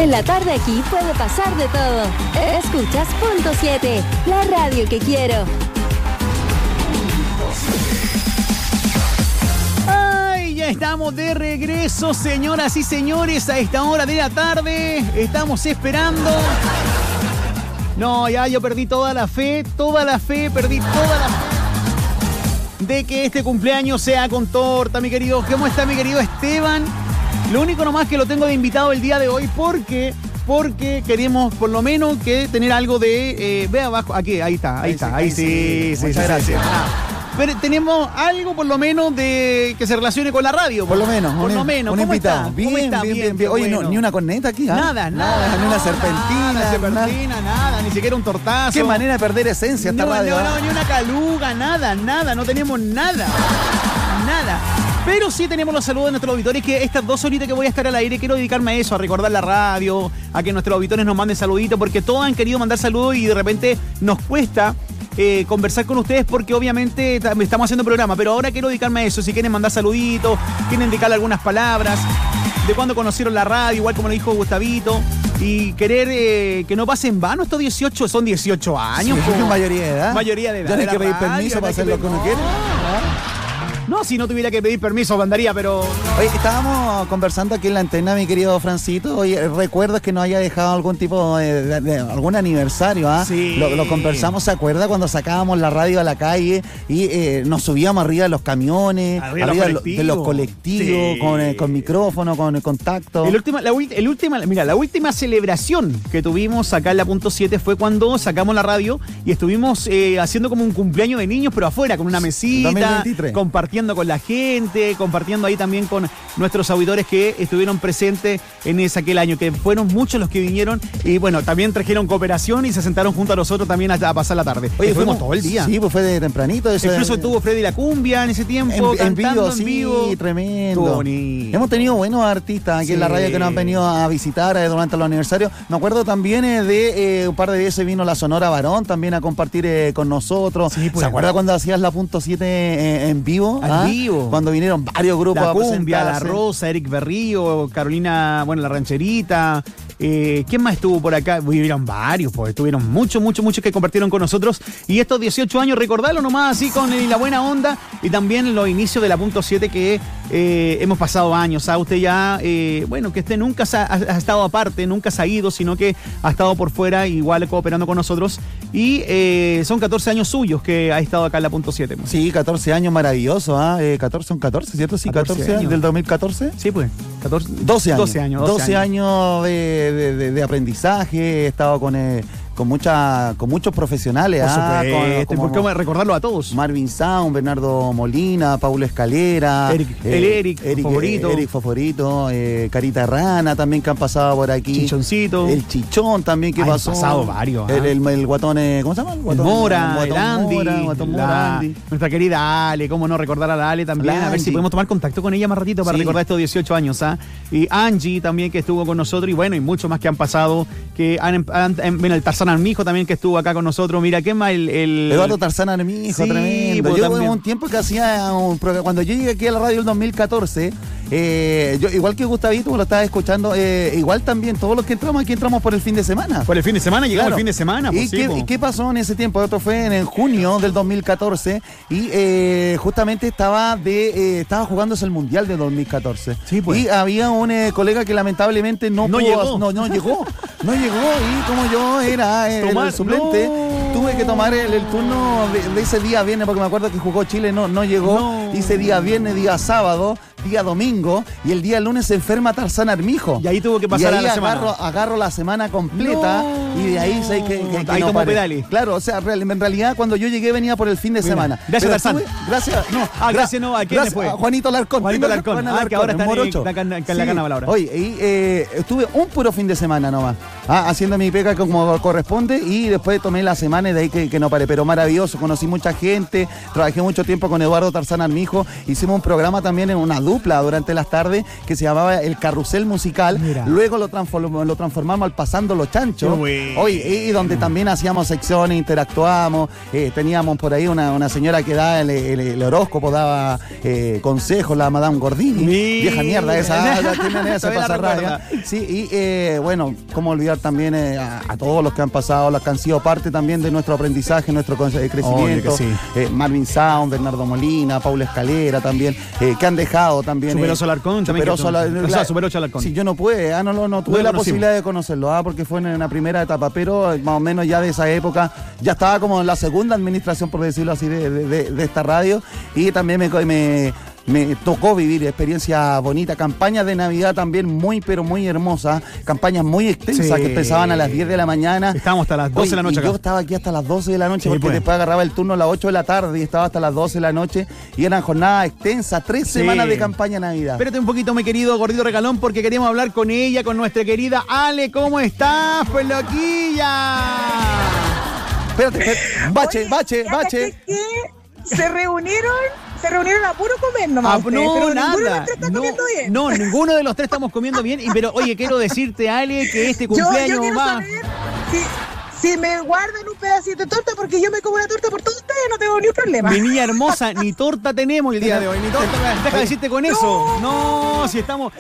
En la tarde aquí puede pasar de todo. Escuchas Punto 7, la radio que quiero. ¡Ay! Ya estamos de regreso, señoras y señores, a esta hora de la tarde. Estamos esperando. No, ya yo perdí toda la fe, perdí toda la fe de que este cumpleaños sea con torta, mi querido. ¿Cómo está mi querido Esteban? Lo único nomás que lo tengo de invitado el día de hoy porque queremos por lo menos que tener algo de... ve abajo, aquí, ahí sí. Muchas gracias. Pero tenemos algo por lo menos de que se relacione con la radio. Por lo menos. Un invitado. Bien. Oye, bueno. ni una corneta aquí, ¿ah? Nada. Ni una serpentina. Nada, ni siquiera un tortazo. Qué manera de perder esencia esta radio. No, ni una caluga, nada, no tenemos nada. Pero sí tenemos los saludos de nuestros auditores, que estas 2 horitas que voy a estar al aire quiero dedicarme a eso, a recordar la radio, a que nuestros auditores nos manden saluditos, porque todos han querido mandar saludos y de repente nos cuesta conversar con ustedes porque obviamente estamos haciendo programa, pero ahora quiero dedicarme a eso. Si quieren mandar saluditos, quieren indicarle algunas palabras de cuando conocieron la radio, igual como lo dijo Gustavito, y querer que no pase en vano estos 18, son 18 años. Sí, mayoría de edad. Mayoría de edad. Ya no hay que pedir permiso para hacer lo que uno quiere. No, si no tuviera que pedir permiso, mandaría, pero... Oye, estábamos conversando aquí en la antena, mi querido Francito. Oye, ¿recuerdas que nos haya dejado algún tipo de algún aniversario? ¿Ah? Sí. Lo conversamos, ¿se acuerda? Cuando sacábamos la radio a la calle y nos subíamos arriba de los camiones, arriba de los colectivos, sí, con micrófono, con contacto. La última celebración que tuvimos acá en la Punto 7 fue cuando sacamos la radio y estuvimos haciendo como un cumpleaños de niños, pero afuera, con una mesita, 2023. Compartiendo con la gente, compartiendo ahí también con nuestros auditores que estuvieron presentes en aquel año, que fueron muchos los que vinieron y bueno, también trajeron cooperación y se sentaron junto a nosotros también a pasar la tarde. Oye, fuimos todo el día. Sí, pues fue de tempranito. Eso incluso tuvo Freddy la Cumbia en ese tiempo, en vivo. Sí, tremendo. Hemos tenido buenos artistas aquí en la radio que nos han venido a visitar durante los aniversarios. Me acuerdo también de un par de veces vino la Sonora Varón también a compartir con nosotros. Sí, pues, ¿se acuerda cuando hacías la Punto 7 en vivo? Vivo. Cuando vinieron varios grupos La a Cumbia, La Rosa, Eric Berrío, Carolina, bueno, La Rancherita. ¿Quién más estuvo por acá? Vivieron varios, pues estuvieron muchos que compartieron con nosotros. Y estos 18 años, recordarlo nomás así con la buena onda. Y también los inicios de la Punto 7 que hemos pasado años. ¿Sabe? Usted ya, bueno, que usted nunca ha estado aparte, nunca se ha ido, sino que ha estado por fuera, igual cooperando con nosotros. Y son 14 años suyos que ha estado acá en la Punto 7. Pues. Sí, 14 años maravillosos, ¿ah? 14, ¿cierto? Sí, 14 años. ¿Del 2014? Sí, pues. 12 años de aprendizaje. He estado con muchos profesionales. ¿Por qué recordarlo a todos? Marvin Sound, Bernardo Molina, Paulo Escalera, Eric Foforito, Carita Rana también que han pasado por aquí. Chichoncito. El Chichón también que pasó. Han pasado varios. El guatón, ¿cómo se llama? El Andy. Nuestra querida Ale, cómo no recordar a la Ale también. A ver si podemos tomar contacto con ella más ratito para recordar estos 18 años. Y Angie también que estuvo con nosotros y bueno, y muchos más que han pasado, que bueno, el Tarzán Armijo también que estuvo acá con nosotros. Mira, ¿qué más? Eduardo Tarzán Armijo, tremendo. Pues, yo hubo un tiempo que hacía cuando yo llegué aquí a la radio en 2014, yo, igual que Gustavito, lo estaba escuchando, igual también todos los que entramos aquí entramos por el fin de semana. Por el fin de semana, llegamos el fin de semana. Pues, ¿Y qué pasó en ese tiempo? Esto fue en junio del 2014 y justamente estaba jugándose el Mundial de 2014. Sí, pues. Y había un colega que lamentablemente no llegó. Y como yo era el suplente, tuve que tomar el turno de ese día viernes, porque me acuerdo que jugó Chile, no llegó. Hice día viernes, día sábado, día domingo, y el día lunes se enferma Tarzán Armijo. Y ahí tuvo que pasar a la semana. Agarro la semana completa, y de ahí sé que ahí tomó pedales. Claro, o sea, en realidad cuando yo llegué venía por el fin de semana. Gracias, Tarzán. Gracias, ¿a quién le fue? A Juanito Alarcón. Que ahora está en la cana ahora. Oye, y estuve un puro fin de semana nomás, haciendo mi pega como corresponde, y después tomé la semana y de ahí que no paré. Pero maravilloso, conocí mucha gente, trabajé mucho tiempo con Eduardo Tarzán Armijo, hicimos un programa también en una dupla durante las tardes que se llamaba El Carrusel Musical. Mira. Luego lo transformamos al Pasando los Chanchos. Oye, y donde también hacíamos secciones, interactuábamos. Teníamos por ahí una señora que daba el horóscopo, daba consejos, la Madame Gordini. Vieja mierda esa. Se pasa rabia. Sí, y bueno, cómo olvidar también a todos los que han pasado, los que han sido parte también de nuestro aprendizaje, nuestro crecimiento. Sí. Marvin Sound, Bernardo Molina, Paula Escalera también, que han dejado también. Superó Solarcón también. Superó Solarcón. Sí, yo no pude, no tuve la posibilidad de conocerlo, porque fue en la primera etapa, pero más o menos ya de esa época, ya estaba como en la segunda administración, por decirlo así, de esta radio, y también me tocó vivir experiencia bonita, campañas de Navidad también muy, pero muy hermosas, campañas muy extensas que empezaban a las 10 de la mañana. Estábamos hasta las 12 de la noche acá. Yo estaba aquí hasta las 12 de la noche porque después agarraba el turno a las 8 de la tarde y estaba hasta las 12 de la noche y eran jornadas extensas, 3 semanas de campaña de Navidad. Espérate un poquito, mi querido Gordito Regalón, porque queríamos hablar con ella, con nuestra querida Ale. ¿Cómo estás, pues loquilla? Espérate, bache. Se reunieron a puro comer nomás. No, pero nada. Ninguno de los tres está comiendo bien. No, ninguno de los tres estamos comiendo bien. Pero oye, quiero decirte, Ale, que este cumpleaños yo más. Si me guardan un pedacito de torta, porque yo me como la torta por todos ustedes, no tengo ni un problema. Mi niña hermosa, ni torta tenemos el día de hoy, ni torta. Deja de decirte con eso. No, si estamos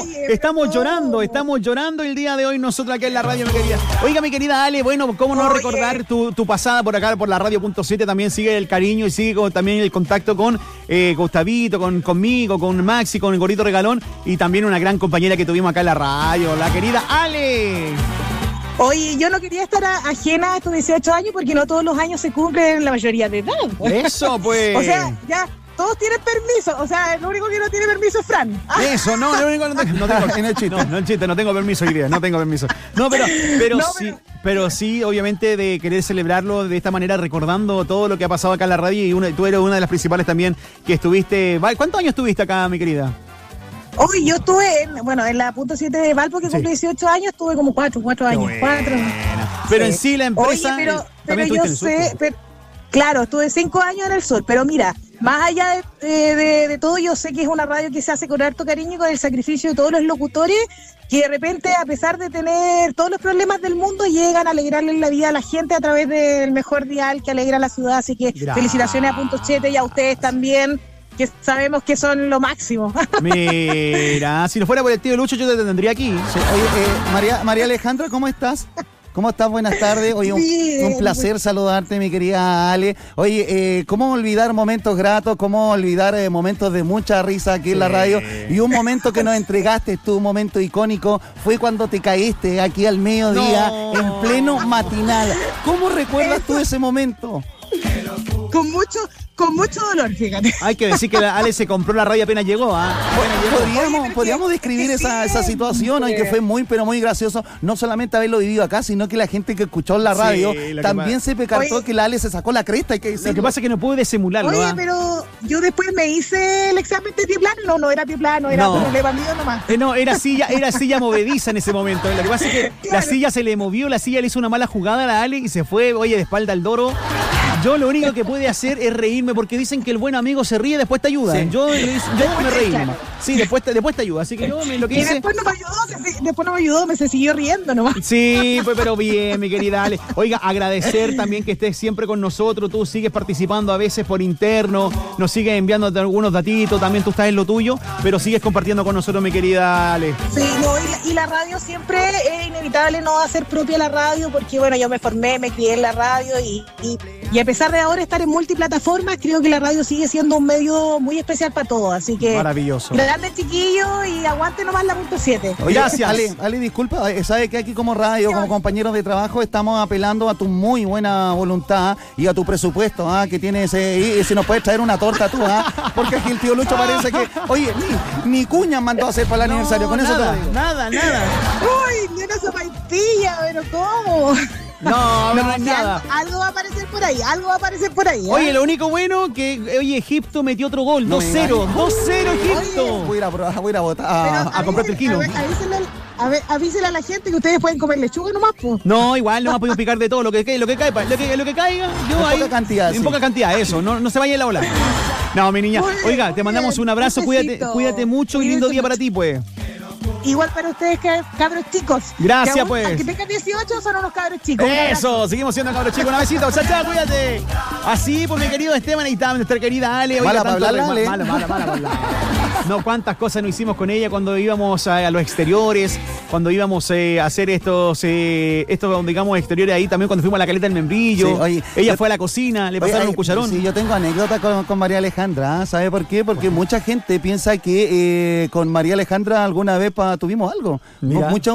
llorando el día de hoy nosotros aquí en la radio, mi querida. Oiga, mi querida Ale, bueno, cómo no recordar tu pasada por acá, por la radio.7, también sigue el cariño y sigue también el contacto con Gustavito, conmigo, con Maxi, con el Gordito Regalón y también una gran compañera que tuvimos acá en la radio, la querida Ale. Oye, yo no quería estar ajena a estos 18 años porque no todos los años se cumplen la mayoría de edad. Eso, pues. O sea, ya todos tienen permiso. O sea, lo único que no tiene permiso es Fran. Eso, no, lo único que no tengo. No tengo permiso hoy día, no tengo permiso. No, pero sí, obviamente, de querer celebrarlo de esta manera, recordando todo lo que ha pasado acá en la radio y tú eres una de las principales también que estuviste. ¿Cuántos años estuviste acá, mi querida? Hoy yo estuve en la .7 de Valpo, que cumplí 18 años, estuve como 4 años. Pero en sí la empresa... Oye, pero yo sé, claro, estuve 5 años en el sur, pero mira, más allá de todo, yo sé que es una radio que se hace con harto cariño y con el sacrificio de todos los locutores, que de repente, a pesar de tener todos los problemas del mundo, llegan a alegrarle la vida a la gente a través del mejor dial que alegra la ciudad, así que felicitaciones a .7 y a ustedes también, que sabemos que son lo máximo. Mira, si no fuera por el tío Lucho, yo te tendría aquí. Sí, oye, María Alejandra, ¿cómo estás? ¿Cómo estás? Buenas tardes. Oye, un placer saludarte, mi querida Ale. Oye, ¿cómo olvidar momentos gratos? ¿Cómo olvidar momentos de mucha risa aquí en la radio? Y un momento que nos entregaste tú, un momento icónico, fue cuando te caíste aquí al mediodía, en pleno matinal. ¿Cómo recuerdas tú ese momento? Con mucho dolor, fíjate. Hay que decir que Ale se compró la radio apenas llegó. Podríamos describir esa situación, que fue muy, pero muy gracioso. No solamente haberlo vivido acá, sino que la gente que escuchó en la radio también se percató que la Ale se sacó la cresta. Lo que pasa es que no pude disimularlo. Oye, pero yo después me hice el examen de pie plano. No era pie plano, era problema mío nomás. No, era silla movediza en ese momento. Lo que pasa es que la silla se le movió, la silla le hizo una mala jugada a la Ale y se fue, de espalda al Doro. Yo lo único que puede hacer es reírme porque dicen que el buen amigo se ríe y después te ayuda. Sí. Yo me reí. Claro. Sí, después te ayuda. Así que yo lo que hice... después no me ayudó, se siguió riendo nomás. Sí, pues, pero bien, mi querida Ale. Oiga, agradecer también que estés siempre con nosotros. Tú sigues participando a veces por interno, nos sigues enviando algunos datitos, también tú estás en lo tuyo, pero sigues compartiendo con nosotros, mi querida Ale. Sí, y la radio siempre es inevitable no hacer propia la radio porque, bueno, yo me formé, me crié en la radio y a pesar de ahora estar en multiplataformas, creo que la radio sigue siendo un medio muy especial para todos, así que... Maravilloso. Grande chiquillo y aguante nomás la .7. Gracias. Ale, disculpa, sabes que aquí como radio, como compañeros de trabajo, estamos apelando a tu muy buena voluntad y a tu presupuesto, que tienes, y si nos puedes traer una torta tú, porque aquí el tío Lucho parece que, oye, ni cuña mandó a hacer para el aniversario, con nada, eso nada. Uy, ni una sopaipilla, pero ¿cómo? No, nada. Algo va a aparecer por ahí. Oye, lo único bueno que, Egipto metió otro gol, 2-0 Egipto. Voy a ir a votar a comprarte el kilo. Avísele a la gente que ustedes pueden comer lechuga nomás, pues. No, igual no más podemos picar de todo, lo que caiga. Yo ahí. En poca cantidad. En poca cantidad, eso, no se vaya en la ola. No, mi niña. Oiga, te mandamos un abrazo, cuídate mucho y lindo día para ti, pues. Igual para ustedes, cabros chicos. Gracias, aún, pues. Aunque tengan 18, son unos cabros chicos. Eso, seguimos siendo cabros chicos. Un besito, chao, cuídate. Así, por mi querido Esteban y también nuestra querida Ale. Mala para hablar, Ale. Mala. No, cuántas cosas no hicimos con ella cuando íbamos a los exteriores, cuando íbamos a hacer estos, digamos, exteriores ahí, también cuando fuimos a la Caleta del Membrillo. Sí, oye, ella fue a la cocina, le pasaron un cucharón. Sí, yo tengo anécdota con María Alejandra. ¿Sabe por qué? Porque mucha gente piensa que con María Alejandra alguna vez tuvimos algo. Muchos